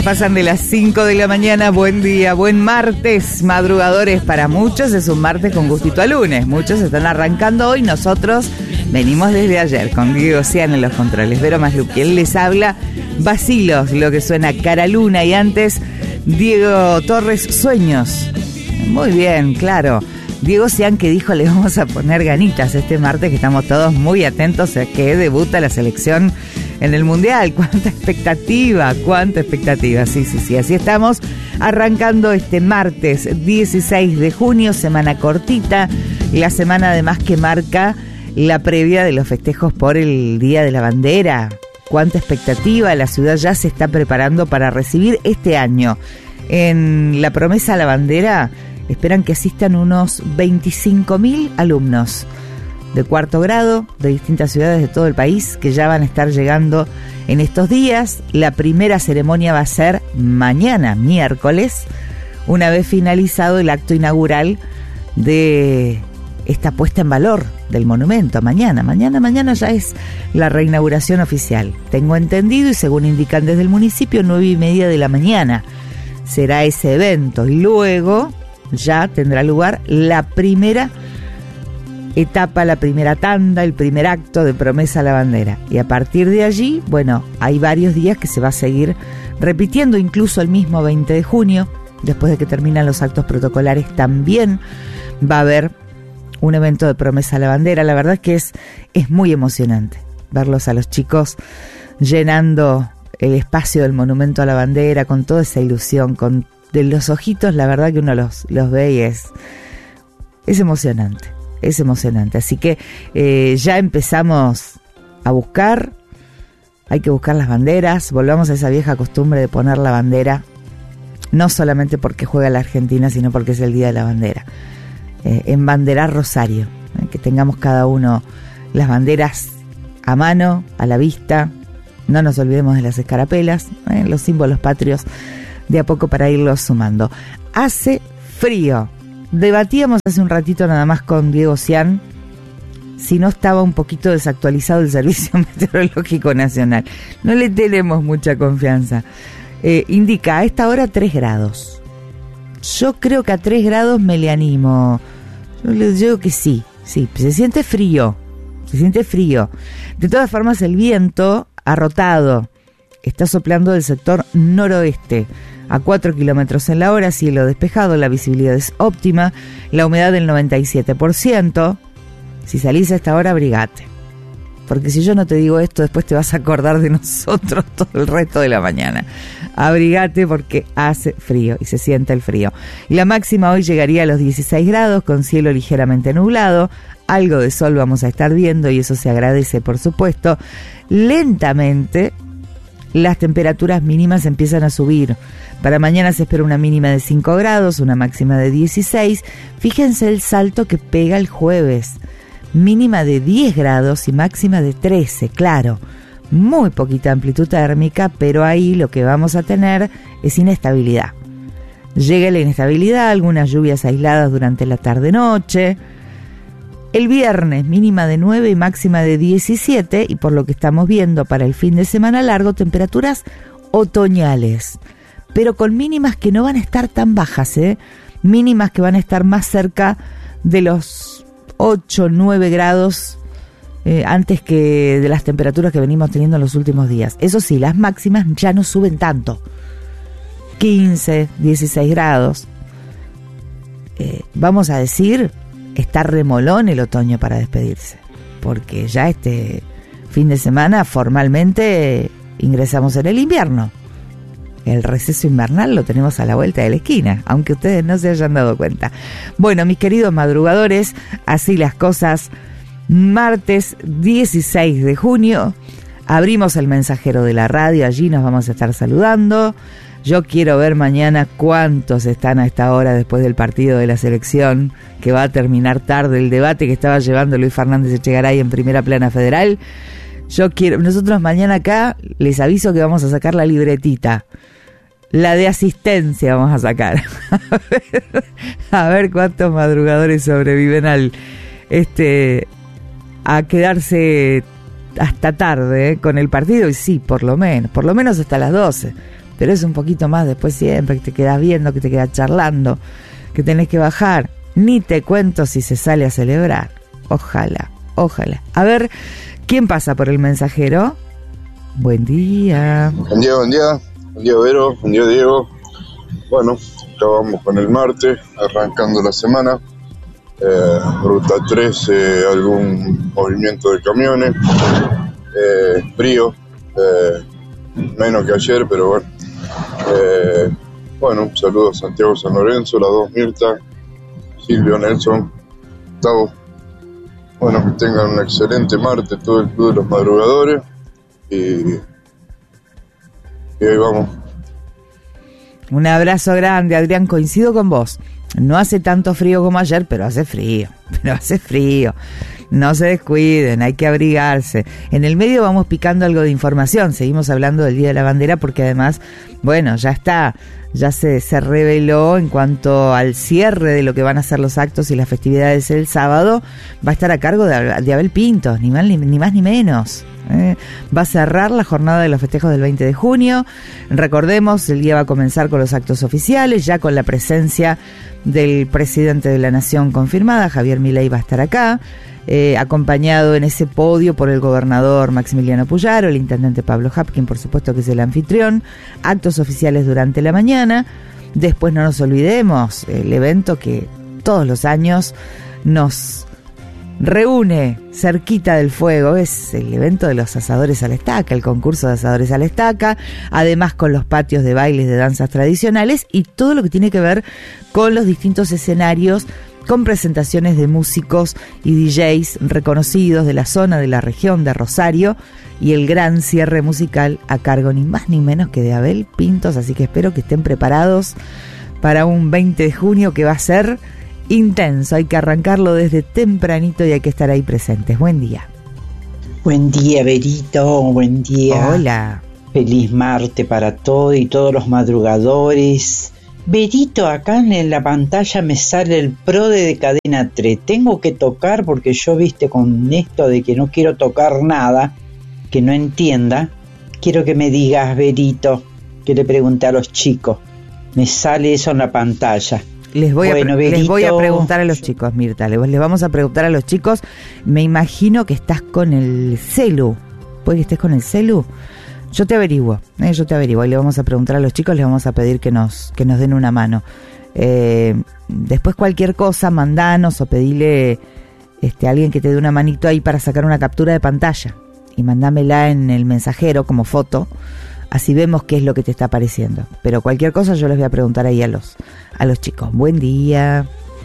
Pasan de las 5 de la mañana, buen día, buen martes, madrugadores. Para muchos es un martes con gustito a lunes, muchos están arrancando hoy, nosotros venimos desde ayer con Diego Cian en los controles. Vero Masluqui, él les habla, Vacilos, lo que suena Cara Luna, y antes Diego Torres, Sueños. Muy bien, claro. Diego Cian que dijo, le vamos a poner ganitas este martes, que estamos todos muy atentos a que debuta la selección en el Mundial. Cuánta expectativa, sí, así estamos arrancando este martes 16 de junio, semana cortita, la semana además que marca la previa de los festejos por el Día de la Bandera. Cuánta expectativa, la ciudad ya se está preparando para recibir este año en la promesa a la bandera. Esperan que asistan unos 25.000 alumnos de cuarto grado de distintas ciudades de todo el país que ya van a estar llegando en estos días. La primera ceremonia va a ser mañana, miércoles, una vez finalizado el acto inaugural de esta puesta en valor del monumento. Mañana ya es la reinauguración oficial. Tengo entendido, y según indican desde el municipio, 9:30 de la mañana será ese evento, y luego ya tendrá lugar la primera etapa, la primera tanda, el primer acto de promesa a la bandera. Y a partir de allí, bueno, hay varios días que se va a seguir repitiendo, incluso el mismo 20 de junio, después de que terminan los actos protocolares, también va a haber un evento de promesa a la bandera. La verdad es que es muy emocionante verlos a los chicos llenando el espacio del monumento a la bandera con toda esa ilusión, con de los ojitos. La verdad que uno los ve y es emocionante. Es emocionante, así que ya empezamos a buscar, hay que buscar las banderas, volvamos a esa vieja costumbre de poner la bandera, no solamente porque juega la Argentina, sino porque es el Día de la Bandera, embanderar Rosario, que tengamos cada uno las banderas a mano, a la vista, no nos olvidemos de las escarapelas, los símbolos patrios, de a poco para irlos sumando. Hace frío. Debatíamos hace un ratito nada más con Diego Cian si no estaba un poquito desactualizado el Servicio Meteorológico Nacional. No le tenemos mucha confianza. Indica a esta hora 3 grados. Yo creo que a 3 grados me le animo. Yo le digo que sí, se siente frío. De todas formas, el viento ha rotado. Está soplando del sector noroeste a 4 kilómetros en la hora, cielo despejado, la visibilidad es óptima, la humedad del 97%. Si salís a esta hora, abrigate. Porque si yo no te digo esto, después te vas a acordar de nosotros todo el resto de la mañana. Abrigate porque hace frío y se siente el frío. Y la máxima hoy llegaría a los 16 grados, con cielo ligeramente nublado. Algo de sol vamos a estar viendo y eso se agradece, por supuesto. Lentamente las temperaturas mínimas empiezan a subir. Para mañana se espera una mínima de 5 grados, una máxima de 16. Fíjense el salto que pega el jueves. Mínima de 10 grados y máxima de 13, claro. Muy poquita amplitud térmica, pero ahí lo que vamos a tener es inestabilidad. Llega la inestabilidad, algunas lluvias aisladas durante la tarde-noche. El viernes, mínima de 9 y máxima de 17, y por lo que estamos viendo para el fin de semana largo, temperaturas otoñales, pero con mínimas que no van a estar tan bajas, mínimas que van a estar más cerca de los 8, 9 grados antes que de las temperaturas que venimos teniendo en los últimos días. Eso sí, las máximas ya no suben tanto, 15, 16 grados. Vamos a decir, está remolón el otoño para despedirse, porque ya este fin de semana formalmente ingresamos en el invierno. El receso invernal lo tenemos a la vuelta de la esquina, aunque ustedes no se hayan dado cuenta. Bueno, mis queridos madrugadores, así las cosas. Martes 16 de junio, abrimos el mensajero de la radio, allí nos vamos a estar saludando. Yo quiero ver mañana cuántos están a esta hora después del partido de la selección, que va a terminar tarde, el debate que estaba llevando Luis Fernández Echegaray en Primera Plana Federal. Nosotros mañana acá les aviso que vamos a sacar la libretita, la de asistencia vamos a sacar. A ver cuántos madrugadores sobreviven a quedarse hasta tarde con el partido. Y sí, por lo menos hasta las 12. pero es un poquito más después siempre, que te quedas viendo, que te quedas charlando, que tenés que bajar. Ni te cuento si se sale a celebrar. Ojalá. A ver, ¿quién pasa por el mensajero? Buen día. Buen día, Vero, buen día, Diego. Bueno, ya vamos con el martes, arrancando la semana. Ruta 13, algún movimiento de camiones. Frío, menos que ayer, pero bueno. Bueno, saludos a Santiago San Lorenzo, las dos Mirta, Silvio, Nelson, Gustavo. Bueno, que tengan un excelente martes todo el Club de los Madrugadores. Y ahí vamos. Un abrazo grande, Adrián, coincido con vos. No hace tanto frío como ayer, pero hace frío. No se descuiden, hay que abrigarse. En el medio vamos picando algo de información. Seguimos hablando del Día de la Bandera porque además, bueno, ya se reveló en cuanto al cierre de lo que van a ser los actos y las festividades el sábado. Va a estar a cargo de Abel Pintos, ni más ni menos. Va a cerrar la jornada de los festejos del 20 de junio. Recordemos, el día va a comenzar con los actos oficiales, ya con la presencia del presidente de la Nación confirmada. Javier Milei va a estar acá, acompañado en ese podio por el gobernador Maximiliano Puyaro, el intendente Pablo Hapkin, por supuesto que es el anfitrión. Actos oficiales durante la mañana. Después no nos olvidemos el evento que todos los años nos reúne cerquita del fuego, es el evento de los asadores a la estaca, el concurso de asadores a la estaca, además con los patios de bailes de danzas tradicionales y todo lo que tiene que ver con los distintos escenarios, con presentaciones de músicos y DJs reconocidos de la zona, de la región de Rosario, y el gran cierre musical a cargo ni más ni menos que de Abel Pintos, así que espero que estén preparados para un 20 de junio que va a ser intenso. Hay que arrancarlo desde tempranito y hay que estar ahí presentes. Buen día. Buen día, Berito, buen día. Hola. Feliz martes para todos y todos los madrugadores. Berito, acá en la pantalla me sale el PRODE de Cadena 3. Tengo que tocar porque yo, viste, con esto de que no quiero tocar nada que no entienda, quiero que me digas, Berito, que le pregunté a los chicos. Me sale eso en la pantalla. Les voy a preguntar a los chicos, Mirta. Les vamos a preguntar a los chicos. Me imagino que estás con el celu. ¿Puede que estés con el celu? Yo te averiguo. Y le vamos a preguntar a los chicos, les vamos a pedir que nos den una mano. Después cualquier cosa, mandanos o pedile a alguien que te dé una manito ahí para sacar una captura de pantalla. Y mandámela en el mensajero como foto. Así vemos qué es lo que te está apareciendo. Pero cualquier cosa yo les voy a preguntar ahí a los chicos. Buen día.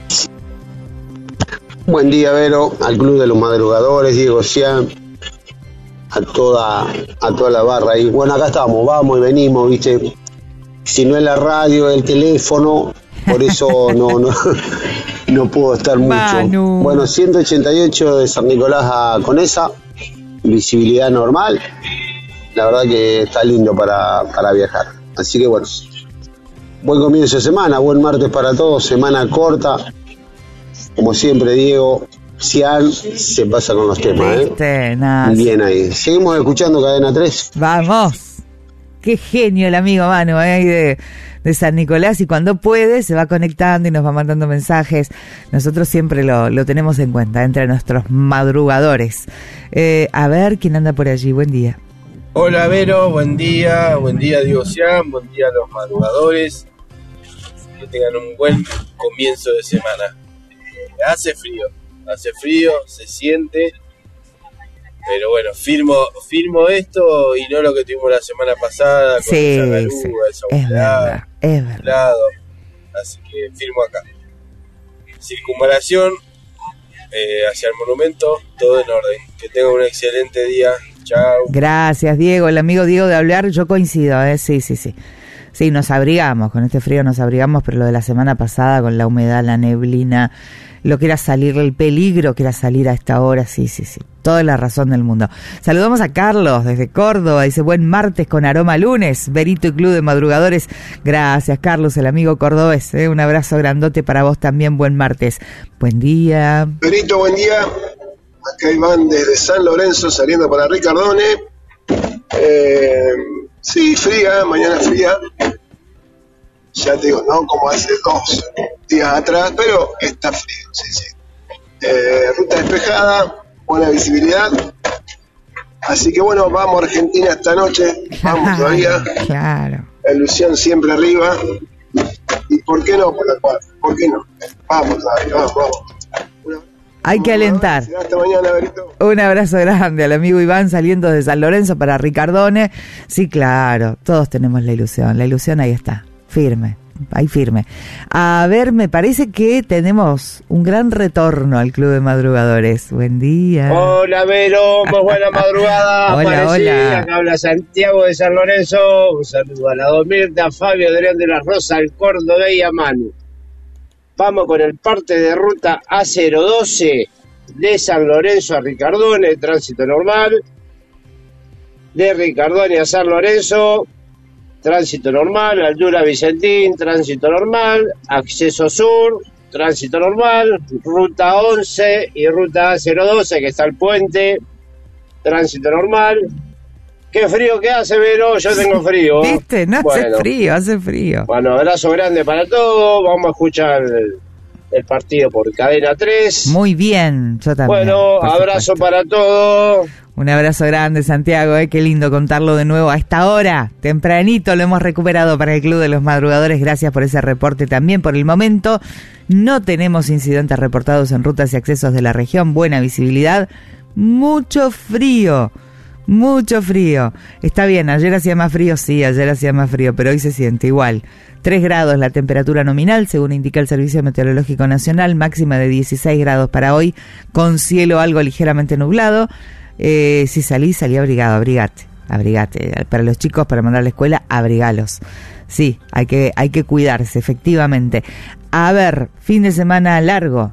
Buen día, Vero, al Club de los Madrugadores, Diego Cian, a toda la barra. Y bueno, acá estamos, vamos y venimos, viste. Si no es la radio, el teléfono, por eso no puedo estar mucho. Manu. Bueno, 188 de San Nicolás a Conesa, visibilidad normal. La verdad que está lindo para viajar. Así que bueno, buen comienzo de semana, buen martes para todos, semana corta. Como siempre, Diego Cian se pasa con los temas, Bien ahí. Seguimos escuchando Cadena 3. Vamos. Qué genio el amigo Manu, ahí de San Nicolás, y cuando puede se va conectando y nos va mandando mensajes. Nosotros siempre lo tenemos en cuenta entre nuestros madrugadores. A ver quién anda por allí. Buen día. Hola, Vero, buen día Diego Cian, buen día a los madrugadores, que tengan un buen comienzo de semana. Hace frío, se siente, pero bueno, firmo esto y no lo que tuvimos la semana pasada con esa garuga, esa humedad, es verdad. Así que firmo acá. Circunvalación hacia el monumento, todo en orden. Que tengan un excelente día. Chao. Gracias, Diego. El amigo Diego de hablar, yo coincido, Sí. Sí, nos abrigamos, con este frío nos abrigamos, pero lo de la semana pasada, con la humedad, la neblina, lo que era salir, el peligro que era salir a esta hora, sí. Toda la razón del mundo. Saludamos a Carlos desde Córdoba, dice buen martes con aroma a lunes, Berito y Club de Madrugadores. Gracias, Carlos, el amigo cordobés. Un abrazo grandote para vos también, buen martes. Buen día. Berito, buen día. Acá Iván desde San Lorenzo saliendo para Ricardone. Sí, fría, mañana fría. Ya te digo, no como hace 2 días atrás, pero está frío, sí. Ruta despejada, buena visibilidad. Así que bueno, vamos a Argentina esta noche, vamos todavía. Claro. La ilusión siempre arriba. ¿Y por qué no por la cual? ¿Por qué no? Vamos todavía, vamos. Hay que alentar. Hasta mañana, Berito. Un abrazo grande al amigo Iván saliendo de San Lorenzo para Ricardone. Sí, claro, todos tenemos la ilusión ahí está, firme. A ver, me parece que tenemos un gran retorno al Club de Madrugadores. Buen día. Hola, Vero, muy buena madrugada. Hola. Acá habla Santiago de San Lorenzo. Un saludo a la Domirta, a Fabio, Adrián de la Rosa, al Córdoba y a Manu. Vamos con el parte de ruta A012 de San Lorenzo a Ricardone, tránsito normal. De Ricardone a San Lorenzo, tránsito normal. Aldura Vicentín, tránsito normal. Acceso sur, tránsito normal. Ruta 11 y ruta A012, que está el puente, tránsito normal. Qué frío que hace, Vero, yo tengo frío. ¿Viste? No hace frío. Bueno, abrazo grande para todos. Vamos a escuchar el partido por Cadena 3. Muy bien, yo también. Bueno, abrazo para todos. Un abrazo grande, Santiago, qué lindo contarlo de nuevo a esta hora. Tempranito lo hemos recuperado para el Club de los Madrugadores. Gracias por ese reporte también. Por el momento no tenemos incidentes reportados en rutas y accesos de la región. Buena visibilidad. Mucho frío. Está bien, ayer hacía más frío, pero hoy se siente igual. 3 grados la temperatura nominal, según indica el Servicio Meteorológico Nacional, máxima de 16 grados para hoy, con cielo algo ligeramente nublado. Si salí abrigado, abrigate. Para los chicos, para mandar a la escuela, abrigalos. Sí, hay que cuidarse, efectivamente. A ver, fin de semana largo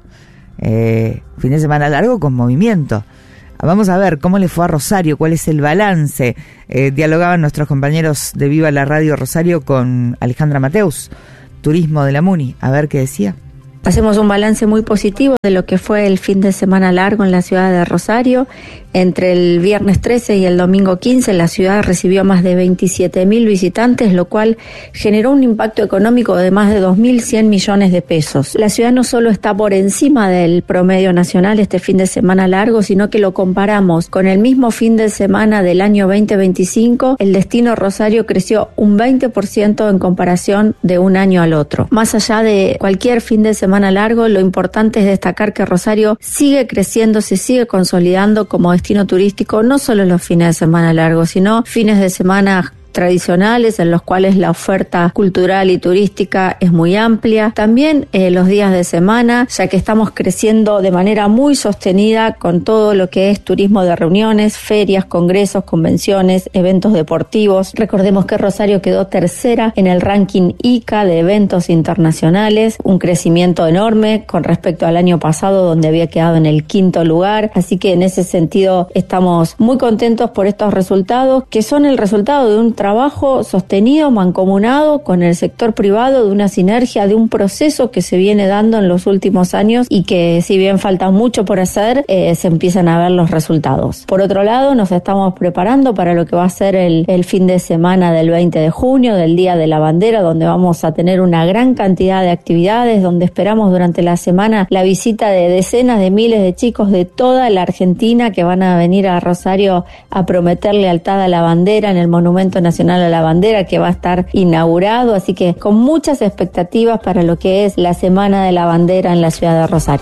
con movimiento. Vamos a ver cómo le fue a Rosario, cuál es el balance. Dialogaban nuestros compañeros de Viva la Radio Rosario con Alejandra Mateus, turismo de la MUNI. A ver qué decía. Hacemos un balance muy positivo de lo que fue el fin de semana largo en la ciudad de Rosario. Entre el viernes 13 y el domingo 15, la ciudad recibió más de 27.000 visitantes, lo cual generó un impacto económico de más de 2.100 millones de pesos. La ciudad no solo está por encima del promedio nacional este fin de semana largo, sino que lo comparamos con el mismo fin de semana del año 2025. El destino Rosario creció un 20% en comparación de un año al otro. Más allá de cualquier fin de semana largo, lo importante es destacar que Rosario sigue creciendo, se sigue consolidando como destino turístico, no solo los fines de semana largos, sino fines de semana tradicionales en los cuales la oferta cultural y turística es muy amplia. También los días de semana, ya que estamos creciendo de manera muy sostenida con todo lo que es turismo de reuniones, ferias, congresos, convenciones, eventos deportivos. Recordemos que Rosario quedó tercera en el ranking ICA de eventos internacionales, un crecimiento enorme con respecto al año pasado, donde había quedado en el 5º lugar. Así que en ese sentido estamos muy contentos por estos resultados, que son el resultado de un trabajo sostenido, mancomunado con el sector privado, de una sinergia, de un proceso que se viene dando en los últimos años y que, si bien falta mucho por hacer, se empiezan a ver los resultados. Por otro lado, nos estamos preparando para lo que va a ser el fin de semana del 20 de junio, del Día de la Bandera, donde vamos a tener una gran cantidad de actividades, donde esperamos durante la semana la visita de decenas de miles de chicos de toda la Argentina que van a venir a Rosario a prometer lealtad a la bandera en el Monumento Nacional a la Bandera, que va a estar inaugurado, así que con muchas expectativas para lo que es la Semana de la Bandera en la ciudad de Rosario.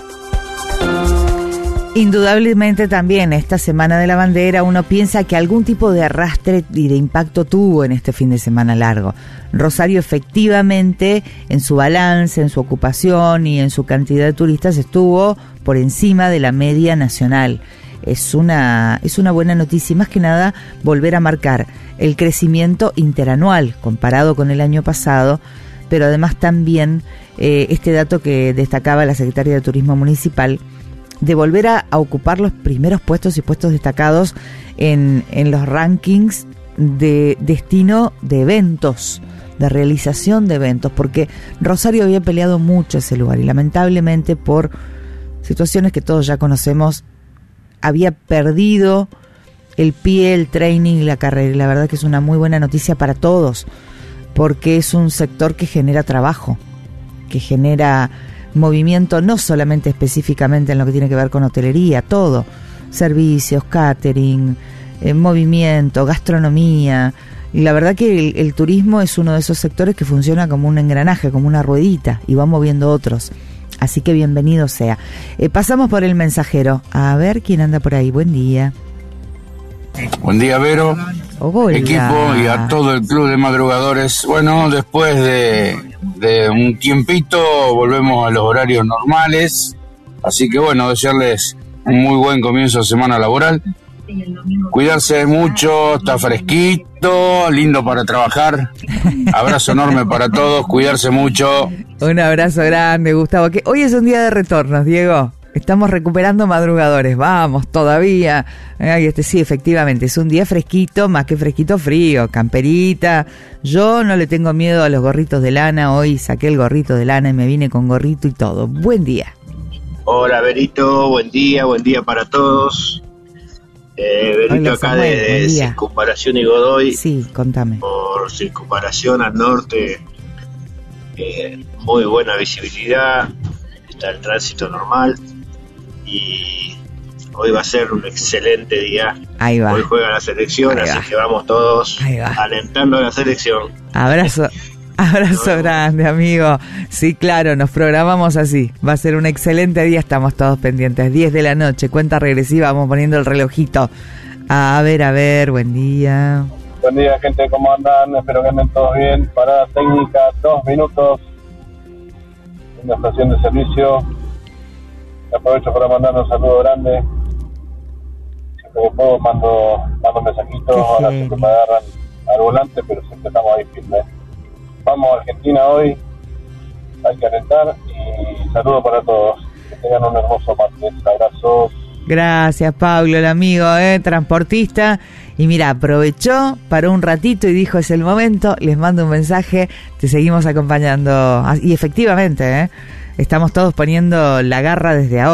Indudablemente también esta Semana de la Bandera uno piensa que algún tipo de arrastre y de impacto tuvo en este fin de semana largo. Rosario efectivamente en su balance, en su ocupación y en su cantidad de turistas estuvo por encima de la media nacional. Es una buena noticia y más que nada volver a marcar el crecimiento interanual comparado con el año pasado, pero además también este dato que destacaba la Secretaria de Turismo Municipal, de volver a ocupar los primeros puestos y puestos destacados en los rankings de destino de eventos, de realización de eventos, porque Rosario había peleado mucho ese lugar y lamentablemente por situaciones que todos ya conocemos había perdido el pie, el training y la carrera. Y la verdad que es una muy buena noticia para todos, porque es un sector que genera trabajo, que genera movimiento, no solamente específicamente en lo que tiene que ver con hotelería, todo, servicios, catering, movimiento, gastronomía. Y la verdad que el turismo es uno de esos sectores que funciona como un engranaje, como una ruedita, y va moviendo otros. Así que bienvenido sea. Pasamos por el mensajero. A ver quién anda por ahí. Buen día. Buen día, Vero. Hola. Equipo y a todo el club de madrugadores. Bueno, después de un tiempito volvemos a los horarios normales. Así que bueno, desearles un muy buen comienzo de semana laboral. Cuidarse mucho, está fresquito, lindo para trabajar. Abrazo enorme para todos, cuidarse mucho. Un abrazo grande, Gustavo. Que hoy es un día de retornos, Diego. Estamos recuperando madrugadores, vamos, todavía. Sí, efectivamente, es un día fresquito, más que fresquito, frío, camperita. Yo no le tengo miedo a los gorritos de lana, hoy saqué el gorrito de lana y me vine con gorrito y todo. Buen día. Hola, Berito, buen día para todos. Berito, Hola, acá Samuel, de Circunvalación y Godoy. Sí, contame. Por Circunvalación al norte, muy buena visibilidad, está el tránsito normal y hoy va a ser un excelente día. Ahí va. Hoy juega la selección, así que vamos todos alentando a la selección. Abrazo grande, amigo. Sí, claro, nos programamos así. Va a ser un excelente día, estamos todos pendientes. 10 de la noche, cuenta regresiva, vamos poniendo el relojito. A ver, buen día. Buen día, gente, ¿cómo andan? Espero que anden todos bien. Parada técnica, 2 minutos en la estación de servicio. Aprovecho para mandar un saludo grande. Siempre que puedo mando mensajitos. Ahora siempre me agarran al volante, pero siempre estamos ahí firmes. Vamos a Argentina hoy, hay que alentar y saludos para todos. Que tengan un hermoso martes. Abrazos. Gracias, Pablo, el amigo, transportista. Y mira, aprovechó, paró un ratito y dijo, es el momento, les mando un mensaje, te seguimos acompañando. Y efectivamente, estamos todos poniendo la garra desde ahora.